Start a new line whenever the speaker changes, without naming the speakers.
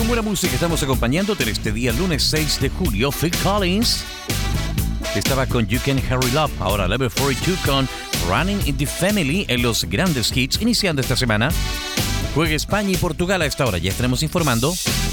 con buena música. Estamos acompañándote en este día, lunes 6 de julio. Phil Collins estaba con You Can Hurry Love. Ahora Level 42 con Running in the Family en los grandes hits. Iniciando esta semana, juega España y Portugal a esta hora. Ya estaremos informando